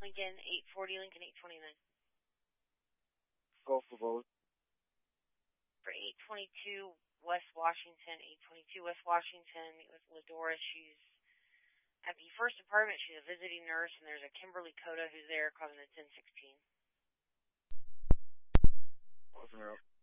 Lincoln 840, Lincoln 829. Go for both. For 822 West Washington, 822 West Washington, meet with Ladora. She's at the first apartment. She's a visiting nurse, and there's a Kimberly Cota who's there, causing a 1016. Closing her up.